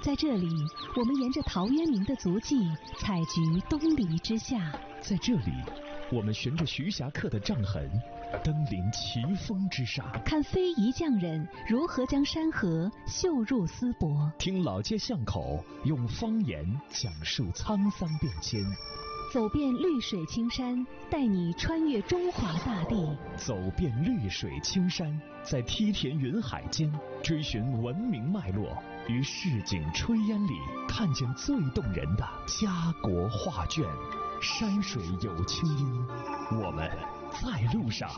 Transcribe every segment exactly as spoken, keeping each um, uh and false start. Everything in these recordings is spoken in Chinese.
在这里，我们沿着陶渊明的足迹，采菊东篱之下。 在这里，我们循着徐霞客的杖痕，登临奇峰之上， 看非遗匠人如何将山河绣入丝帛， 听老街巷口用方言讲述沧桑变迁， 走遍绿水青山，带你穿越中华大地。 走遍绿水青山，在梯田云海间追寻文明脉络，于市井炊烟里看见最动人的家国画卷。山水有清音，我们在路上。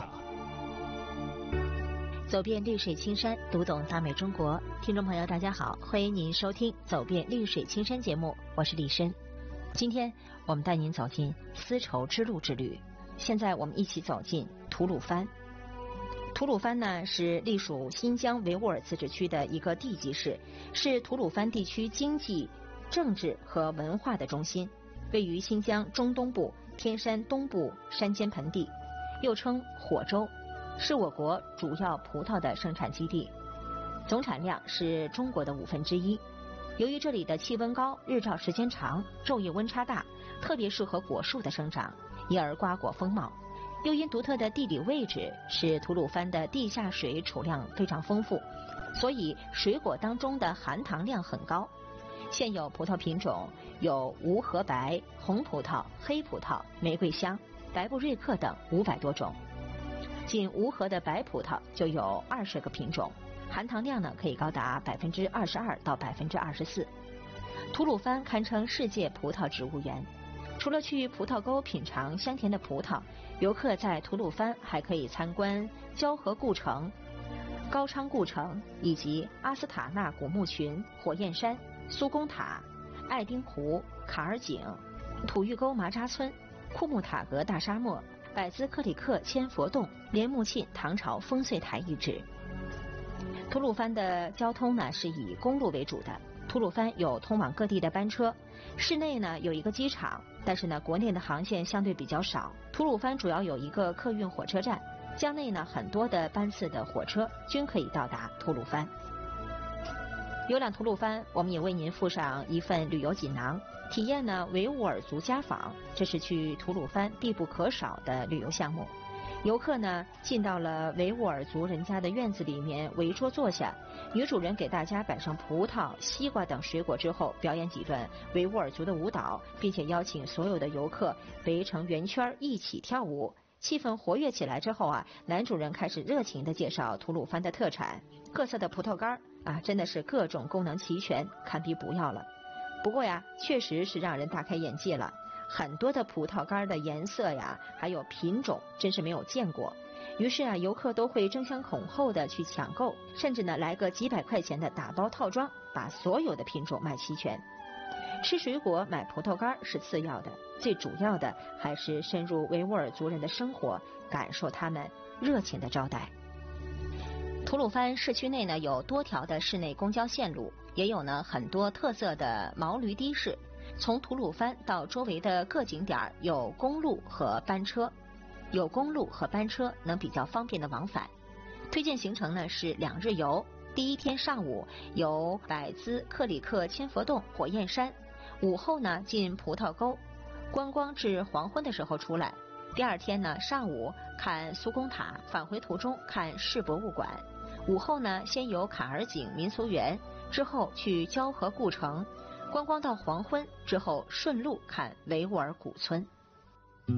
走遍绿水青山，读懂大美中国。听众朋友大家好，欢迎您收听走遍绿水青山节目，我是李申。今天我们带您走进丝绸之路之旅。现在我们一起走进吐鲁番。吐鲁番呢是隶属新疆维吾尔自治区的一个地级市，是吐鲁番地区经济、政治和文化的中心，位于新疆中东部天山东部山间盆地，又称火州，是我国主要葡萄的生产基地，总产量是中国的五分之一。由于这里的气温高，日照时间长，昼夜温差大，特别适合果树的生长，因而瓜果丰茂。又因独特的地理位置，使吐鲁番的地下水储量非常丰富，所以水果当中的含糖量很高。现有葡萄品种有无核白、红葡萄、黑葡萄、玫瑰香、白布瑞克等五百多种，仅无核的白葡萄就有二十个品种，含糖量呢可以高达百分之二十二到百分之二十四。吐鲁番堪称世界葡萄植物园。除了去葡萄沟品尝香甜的葡萄，游客在吐鲁番还可以参观交河故城、高昌故城以及阿斯塔纳古墓群、火焰山、苏公塔、爱丁湖、卡尔井、吐峪沟麻扎村、库木塔格大沙漠、百兹克里克千佛洞、莲木沁唐朝烽燧台遗址。吐鲁番的交通呢是以公路为主的，吐鲁番有通往各地的班车，市内呢有一个机场，但是呢国内的航线相对比较少。吐鲁番主要有一个客运火车站，江内呢很多的班次的火车均可以到达吐鲁番。游览吐鲁番，我们也为您附上一份旅游锦囊，体验呢维吾尔族家访，这是去吐鲁番必不可少的旅游项目。游客呢进到了维吾尔族人家的院子里面，围桌坐下，女主人给大家摆上葡萄、西瓜等水果之后，表演几段维吾尔族的舞蹈，并且邀请所有的游客围成圆圈一起跳舞。气氛活跃起来之后啊，男主人开始热情地介绍吐鲁番的特产，各色的葡萄干啊，真的是各种功能齐全，堪比不要了。不过呀，确实是让人大开眼界了。很多的葡萄干的颜色呀，还有品种，真是没有见过。于是啊，游客都会争先恐后的去抢购，甚至呢来个几百块钱的打包套装，把所有的品种卖齐全。吃水果买葡萄干是次要的，最主要的还是深入维吾尔族人的生活，感受他们热情的招待。吐鲁番市区内呢有多条的市内公交线路，也有呢很多特色的毛驴的士。从吐鲁番到周围的各景点有公路和班车，有公路和班车能比较方便的往返。推荐行程呢是两日游，第一天上午游百兹克里克千佛洞、火焰山，午后呢进葡萄沟观光至黄昏的时候出来。第二天呢上午看苏公塔，返回途中看市博物馆。午后呢先游卡尔井民俗园，之后去交河故城观光到黄昏之后，顺路看维吾尔古村。